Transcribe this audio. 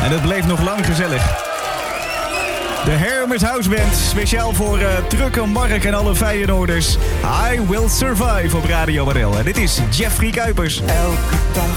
En het bleef nog lang gezellig. De Hermes House Band, speciaal voor Trucker Mark en alle Feyenoorders. I Will Survive op Radio Waddel. En dit is Jeffrey Kuipers. Elke dag